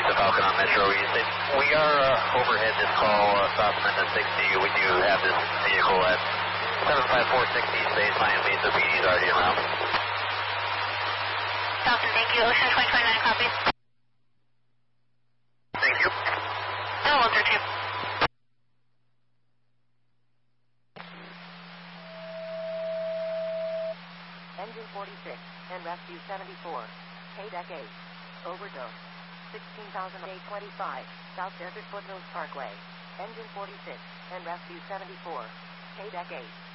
to Falcon on Metro East. We are overhead this call, South Mendon 60. We do have this vehicle at 75460 space line leads. The PD is already around. Falcon, thank you. Ocean 2029 copies. Thank you. No, 132. Engine 46 and Rescue 74. K-Deck 8. Overdose. 16,825. South Desert Foothills Parkway. Engine 46 and Rescue 74. K-Deck 8.